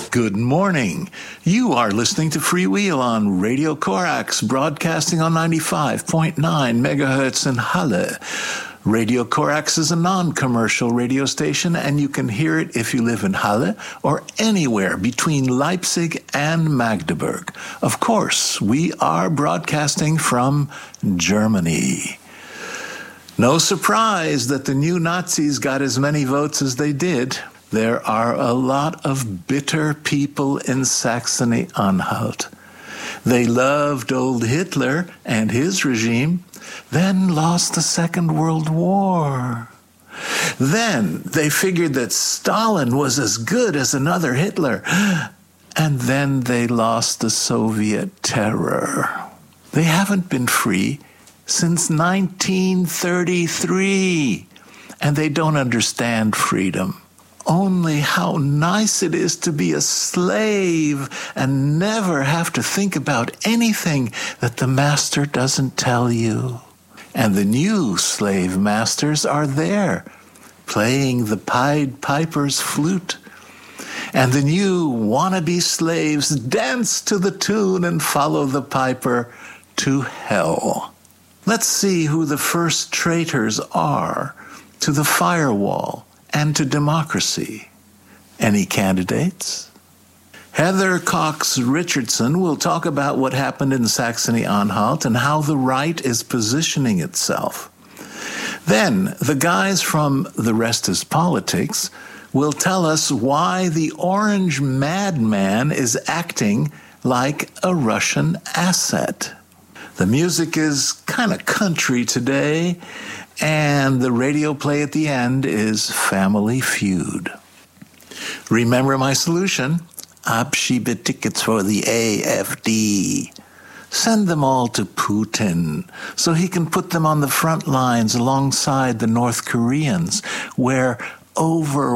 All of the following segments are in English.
Good morning. You are listening to Freewheel on Radio Corax, broadcasting on 95.9 megahertz in Halle. Radio Corax is a non-commercial radio station, and you can hear it if you live in Halle or anywhere between Leipzig and Magdeburg. Of course, we are broadcasting from Germany. No surprise that the new Nazis got as many votes as they did. There are a lot of bitter people in Saxony-Anhalt. They loved old Hitler and his regime, then lost the Second World War. Then they figured that Stalin was as good as another Hitler, and then they lost the Soviet terror. They haven't been free since 1933, and they don't understand freedom. Only how nice it is to be a slave and never have to think about anything that the master doesn't tell you. And the new slave masters are there, playing the Pied Piper's flute. And the new wannabe slaves dance to the tune and follow the piper to hell. Let's see who the first traitors are to the firewall and to democracy. Any candidates? Heather Cox Richardson will talk about what happened in Saxony-Anhalt and how the right is positioning itself. Then, the guys from The Rest is Politics will tell us why the orange madman is acting like a Russian asset. The music is kind of country today, and the radio play at the end is Family Feud. Remember my solution? Abschiebe tickets for the AfD. Send them all to Putin so he can put them on the front lines alongside the North Koreans, where over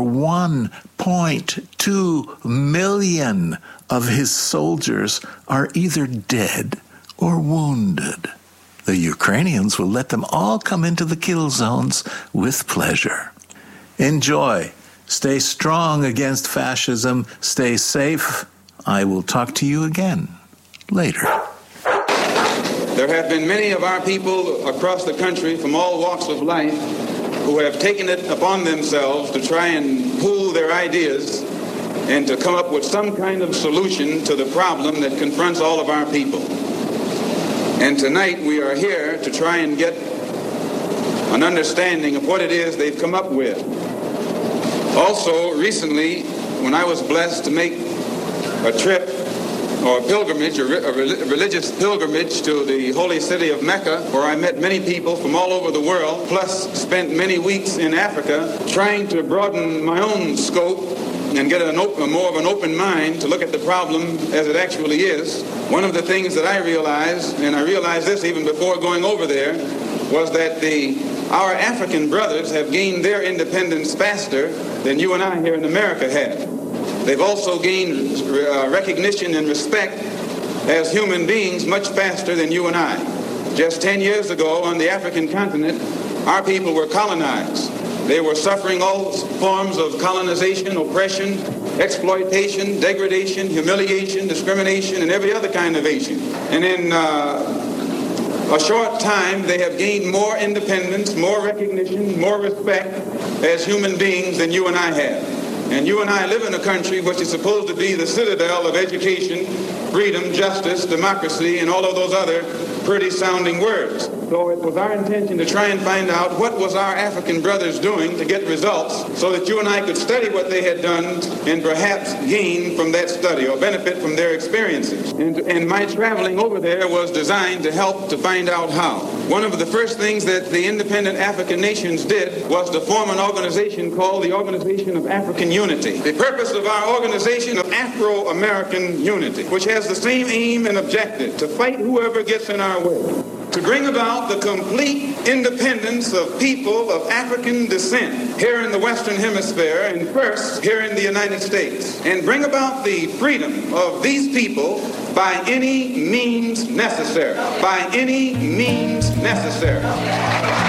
1.2 million of his soldiers are either dead or wounded. The Ukrainians will let them all come into the kill zones with pleasure. Enjoy. Stay strong against fascism. Stay safe. I will talk to you again later. There have been many of our people across the country from all walks of life who have taken it upon themselves to try and pool their ideas and to come up with some kind of solution to the problem that confronts all of our people. And tonight we are here to try and get an understanding of what it is they've come up with. Also, recently, when I was blessed to make a trip or a pilgrimage, a religious pilgrimage to the holy city of Mecca, where I met many people from all over the world, plus spent many weeks in Africa trying to broaden my own scope and get more of an open mind to look at the problem as it actually is. One of the things that I realized, and I realized this even before going over there, was that our African brothers have gained their independence faster than you and I here in America have. They've also gained recognition and respect as human beings much faster than you and I. Just 10 years ago on the African continent, our people were colonized. They were suffering all forms of colonization, oppression, exploitation, degradation, humiliation, discrimination, and every other kind of Asian. And in a short time, they have gained more independence, more recognition, more respect as human beings than you and I have. And you and I live in a country which is supposed to be the citadel of education, freedom, justice, democracy, and all of those other pretty sounding words. So it was our intention to try and find out what was our African brothers doing to get results so that you and I could study what they had done and perhaps gain from that study or benefit from their experiences. And my traveling over there was designed to help to find out how. One of the first things that the independent African nations did was to form an organization called the Organization of African Unity. The purpose of our organization of Afro-American Unity, which has the same aim and objective, to fight whoever gets in our way, to bring about the complete independence of people of African descent here in the Western Hemisphere and first here in the United States, and bring about the freedom of these people by any means necessary. By any means necessary.